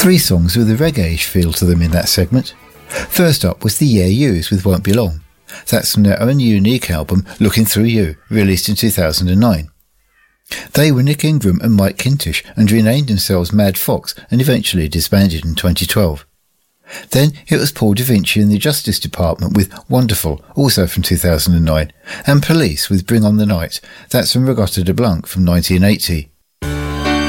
Three songs with a reggae-ish feel to them in that segment. First up was the Yeah Yeahs with Won't Be Long. That's from their own unique album Looking Through You, released in 2009. They were Nick Ingram and Mike Kintish and renamed themselves Mad Fox and eventually disbanded in 2012. Then it was Paul Da Vinci and the Justice Department with Wonderful, also from 2009, and Police with Bring On The Night, that's from Regatta de Blanc from 1980.